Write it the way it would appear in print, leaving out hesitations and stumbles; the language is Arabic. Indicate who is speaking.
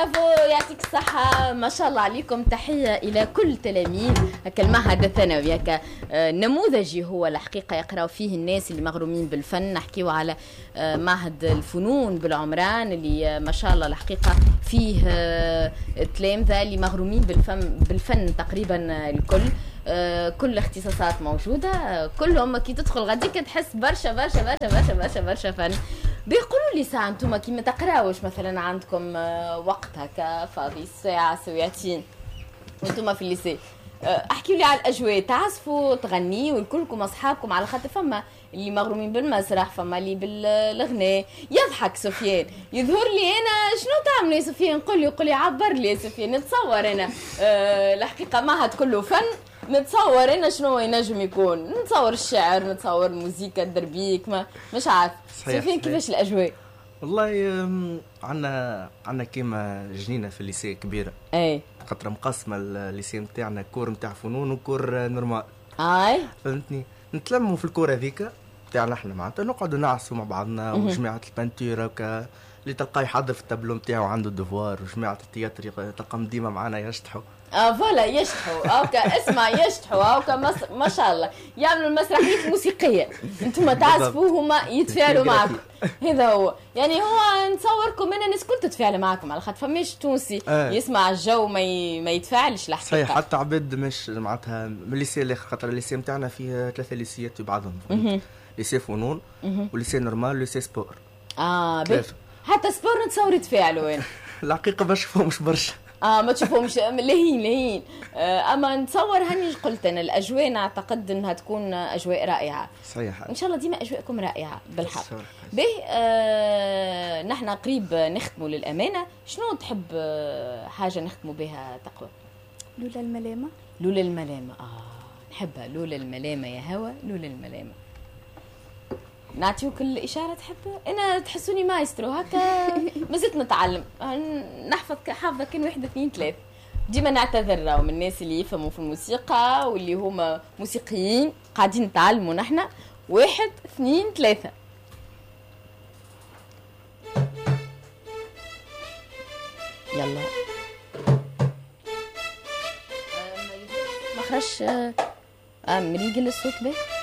Speaker 1: برافو، يعطيك الصحة، ما شاء الله عليكم. تحية إلى كل تلاميذ هكا المعهد الثانوي، هكا نموذجي هو الحقيقة يقرأوا فيه الناس اللي مغرومين بالفن. نحكيو على معهد الفنون بالعمران اللي ما شاء الله الحقيقة فيه تلامذة اللي مغرومين بالفن تقريبا الكل. كل الاختصاصات موجودة، كلهم كي تدخل غاديك تحس برشا برشا برشا برشا برشا برشا فن. بيقولوا لي ساعة انتم كي ما تقراوش مثلا عندكم وقت هكا فاضي ساعة ساعتين وانتم في الليسي، احكي لي على الاجواء، تعزفوا تغنيوا والكلكم اصحابكم؟ على خاطر فما اللي مغرومين بالمسرح، فما اللي بالغناء. يضحك سفيان، يظهر لي انا شنو تعملوا يا سفيان؟ قل لي عبر لي يا سفيان. نتصور انا الحقيقة معهد كله فن، نتصور انا شنو ينجم يكون، نتصور الشعر، نتصور الموسيقى الدربيك، مش عارف. سفيان كيفاش الاجواء؟
Speaker 2: والله عندنا كيما جنينه في الليسي كبيره،
Speaker 1: اي
Speaker 2: خاطر مقسمه الليسي نتاعنا كور نتاع فنون وكور نورمال. فهمتني، نتلموا في الكور هذيك نتاعنا احنا معناتها نقعدوا نعسوا مع بعضنا، وجماعه البانتور هكا اللي تلقاه يحضر في التابلو نتاعو عنده ديفوار، وجماعه التياتر تلقاهم ديما معنا يشطحوا.
Speaker 1: فوالا يشطحوا هاكا، اسمع يشطحوا هاكا ما شاء الله، يعملوا المسرحيات موسيقيه، انتم تعزفوا هما يتفاعلوا معكم. هذا هو يعني، هو نتصوركم انا الناس كل تتفاعل معكم، على خاطر فماش تونسي يسمع الجو ما يتفاعلش الحقيقه.
Speaker 2: صحيح، حتى عباد مش معناتها من الليسي الاخر، خاطر الليسي نتاعنا فيه 3 ليسيات في بعضهم، ليسي فنون وليسي نورمال وليسي سبور.
Speaker 1: حتى سبور نتصور يتفاعلوا. انا
Speaker 2: الحقيقه بشوفهم مش برشا،
Speaker 1: ما تشوفهمش لهين اما نتصور هاني قلت انا الاجواء نعتقد انها تكون اجواء رائعه.
Speaker 2: صحيح،
Speaker 1: ان شاء الله ديما اجواءكم رائعه بالحق. به نحن قريب نختموا للامانه، شنو تحب حاجه نختموا بها تقوى؟
Speaker 3: لولا الملامه.
Speaker 1: لولا الملامه، نحبها لولا الملامه يا هوا، لولا الملامه. نعطيوك الإشارة تحب؟ أنا تحسوني مايسترو هكا، مازلت نتعلم، نحفظ حافظة كان 1 2 3. ديما نعتذر من الناس اللي يفهموا في الموسيقى واللي هما موسيقيين قاعدين نتعلموا نحن. 1 2 3. يلا ما خرج مريقل الصوت به.